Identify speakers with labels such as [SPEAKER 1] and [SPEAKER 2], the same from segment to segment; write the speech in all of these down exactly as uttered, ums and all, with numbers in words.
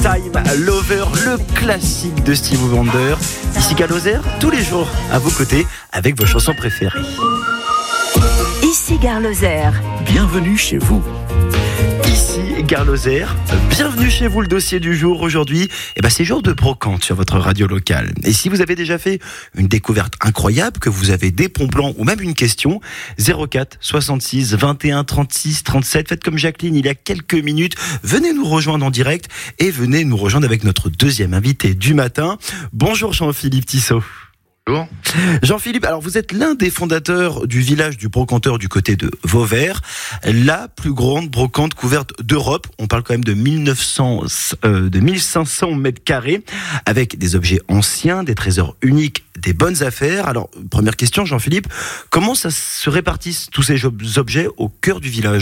[SPEAKER 1] Time Lover, le classique de Stevie Wonder. Ici Gare Lozère, tous les jours à vos côtés avec vos chansons préférées.
[SPEAKER 2] Ici Gare Lozère.
[SPEAKER 3] Bienvenue chez vous.
[SPEAKER 1] Ici Gare Lozère, bienvenue chez vous. Le dossier du jour aujourd'hui, eh ben c'est jour de brocante sur votre radio locale. Et si vous avez déjà fait une découverte incroyable, que vous avez des bons plans ou même une question, zéro quatre soixante-six vingt et un trente-six trente-sept, faites comme Jacqueline il y a quelques minutes, venez nous rejoindre en direct et venez nous rejoindre avec notre deuxième invité du matin. Bonjour Jean-Philippe Tissot.
[SPEAKER 4] Bonjour.
[SPEAKER 1] Jean-Philippe, alors vous êtes l'un des fondateurs du village du brocanteur du côté de Vauvert, la plus grande brocante couverte d'Europe. On parle quand même de mille neuf cents, euh, de mille cinq cents mètres carrés, avec des objets anciens, des trésors uniques, des bonnes affaires. Alors, première question, Jean-Philippe, comment ça se répartissent tous ces objets au cœur du village ?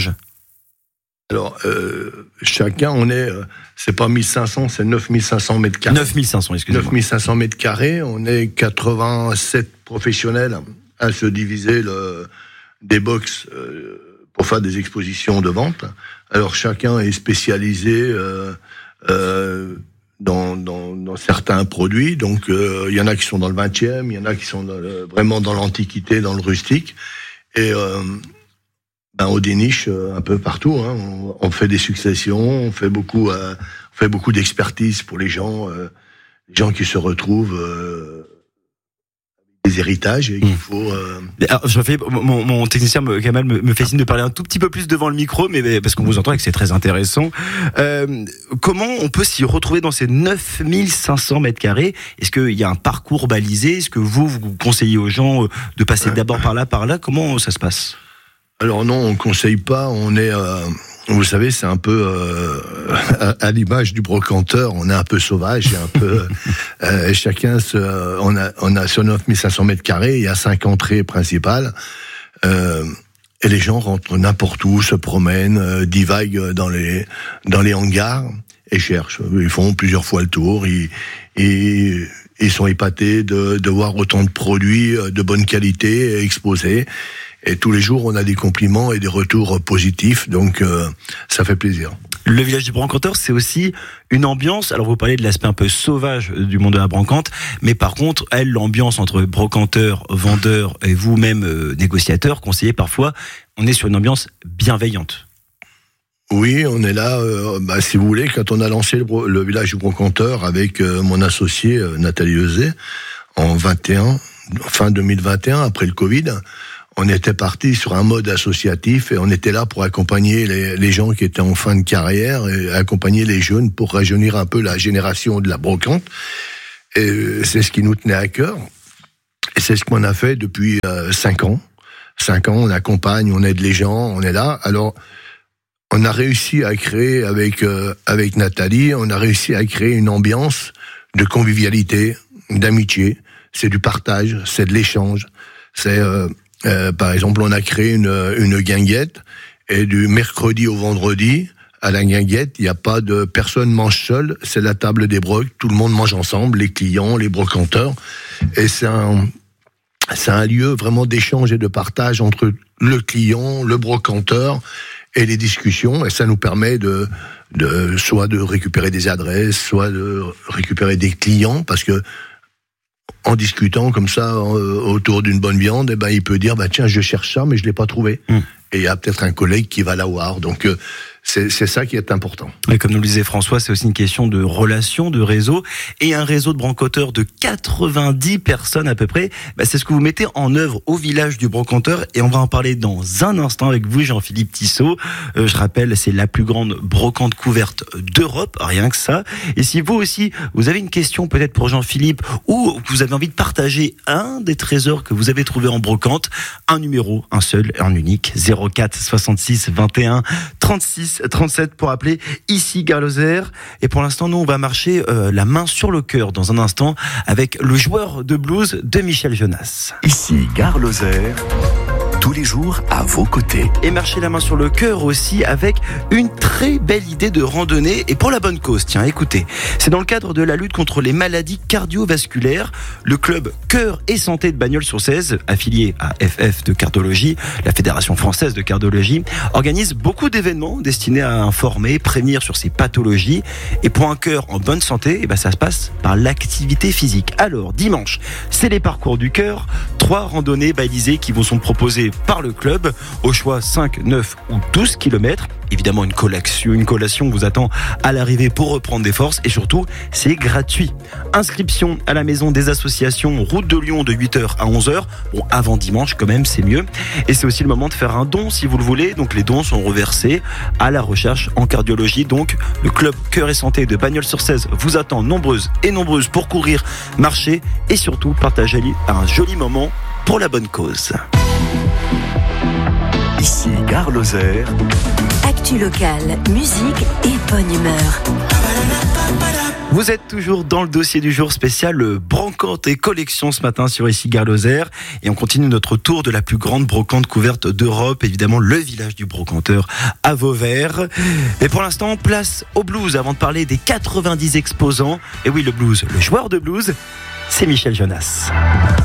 [SPEAKER 4] Alors, euh, chacun, on est, euh, c'est pas mille cinq cents, c'est neuf mille cinq cents mètres carrés.
[SPEAKER 1] neuf mille cinq cents, excusez-moi.
[SPEAKER 4] neuf mille cinq cents mètres carrés, on est quatre-vingt-sept professionnels à se diviser le, des box euh, pour faire des expositions de vente. Alors, chacun est spécialisé euh, euh, dans, dans, dans certains produits. Donc, il euh, y en a qui sont dans le vingtième, il y en a qui sont dans le, vraiment dans l'antiquité, dans le rustique. Et... Euh, Ben, on déniche un peu partout, hein. on, on fait des successions, on fait beaucoup, euh, on fait beaucoup d'expertise pour les gens, euh, les gens qui se retrouvent euh, des héritages et qu'il mmh. faut. Euh...
[SPEAKER 1] Alors, je fais, mon, mon technicien Kamal me, me fait signe de parler un tout petit peu plus devant le micro, mais parce qu'on vous entend et que c'est très intéressant. Euh, comment on peut s'y retrouver dans ces neuf mille cinq cents mètres carrés ? Est-ce qu'il y a un parcours balisé ? Est-ce que vous vous conseillez aux gens de passer d'abord par là, par là ? Comment ça se passe ?
[SPEAKER 4] Alors non, on conseille pas. On est, euh, vous savez, c'est un peu euh, à, à l'image du brocanteur. On est un peu sauvage, et un peu. euh, chacun, se, on a, on a sur neuf mille cinq cents mètres carrés, il y a cinq entrées principales, euh, et les gens rentrent n'importe où, se promènent, euh, divaguent dans les dans les hangars et cherchent. Ils font plusieurs fois le tour. Ils, ils, ils sont épatés de, de voir autant de produits de bonne qualité exposés. Et tous les jours, on a des compliments et des retours positifs, donc euh, ça fait plaisir.
[SPEAKER 1] Le village du brocanteur, c'est aussi une ambiance. Alors, vous parlez de l'aspect un peu sauvage du monde de la brocante, mais par contre, elle, l'ambiance entre brocanteur, vendeur et vous-même, euh, négociateur, conseiller parfois, on est sur une ambiance bienveillante.
[SPEAKER 4] Oui, on est là, euh, bah, si vous voulez, quand on a lancé le, bro- le village du brocanteur avec euh, mon associé euh, Nathalie Euzé, en vingt et un, fin deux mille vingt et un, après le Covid, on était parti sur un mode associatif et on était là pour accompagner les, les gens qui étaient en fin de carrière et accompagner les jeunes pour rajeunir un peu la génération de la brocante. Et c'est ce qui nous tenait à cœur. Et c'est ce qu'on a fait depuis euh, cinq ans. Cinq ans, on accompagne, on aide les gens, on est là. Alors, on a réussi à créer avec euh, avec Nathalie, on a réussi à créer une ambiance de convivialité, d'amitié. C'est du partage, c'est de l'échange. C'est euh, Euh, par exemple, on a créé une, une guinguette et du mercredi au vendredi, à la guinguette, il n'y a pas de personne mange seule, c'est la table des brocs, tout le monde mange ensemble, les clients, les brocanteurs, et c'est un, c'est un lieu vraiment d'échange et de partage entre le client, le brocanteur et les discussions, et ça nous permet de, de soit de récupérer des adresses, soit de récupérer des clients, parce que en discutant comme ça euh, autour d'une bonne viande, eh ben il peut dire bah tiens je cherche ça mais je l'ai pas trouvé. Mmh. Et il y a peut-être un collègue qui va l'avoir. Donc euh, c'est c'est ça qui est important.
[SPEAKER 1] Et comme nous le disait François, c'est aussi une question de relation, de réseau, et un réseau de brocanteurs de quatre-vingt-dix personnes à peu près. Bah, c'est ce que vous mettez en œuvre au village du brocanteur, et on va en parler dans un instant avec vous, Jean-Philippe Tissot. Euh, je rappelle, c'est la plus grande brocante couverte d'Europe, rien que ça. Et si vous aussi, vous avez une question peut-être pour Jean-Philippe, ou vous avez envie de partager un des trésors que vous avez trouvé en brocante, un numéro, un seul, un unique, zéro quatre soixante-six vingt et un trente-six trente-sept pour appeler ici Gare Lozère. Et pour l'instant, nous, on va marcher euh, la main sur le cœur dans un instant avec le joueur de blues de Michel Jonas.
[SPEAKER 3] Ici Gare Lozère, tous les jours à vos côtés.
[SPEAKER 1] Et marcher la main sur le cœur aussi avec une très belle idée de randonnée et pour la bonne cause. Tiens, écoutez, c'est dans le cadre de la lutte contre les maladies cardiovasculaires. Le club Cœur et Santé de Bagnols-sur-Cèze, affilié à F F de cardiologie, la Fédération française de cardiologie, organise beaucoup d'événements destinés à informer, prévenir sur ces pathologies. Et pour un cœur en bonne santé, eh ben ça se passe par l'activité physique. Alors, dimanche, c'est les parcours du cœur, trois randonnées balisées qui vous sont proposées par le club, au choix cinq, neuf ou douze kilomètres. Évidemment, une collation, une collation vous attend à l'arrivée pour reprendre des forces et surtout, c'est gratuit. Inscription à la maison des associations Route de Lyon de huit heures à onze heures. Bon, avant dimanche quand même, c'est mieux. Et c'est aussi le moment de faire un don si vous le voulez. Donc les dons sont reversés à la recherche en cardiologie. Donc le club Cœur et Santé de Bagnols-sur-Cèze vous attend nombreuses et nombreuses pour courir, marcher et surtout partager un joli moment pour la bonne cause.
[SPEAKER 3] Ici Gare Lozère.
[SPEAKER 2] Actu locale, musique et bonne humeur.
[SPEAKER 1] Vous êtes toujours dans le dossier du jour spécial brocante et collection ce matin sur Ici Gare Lozère et on continue notre tour de la plus grande brocante couverte d'Europe, évidemment le village du brocanteur à Vauvert. Et pour l'instant, place au blues avant de parler des quatre-vingt-dix exposants. Et oui, le blues, le joueur de blues, c'est Michel Jonas.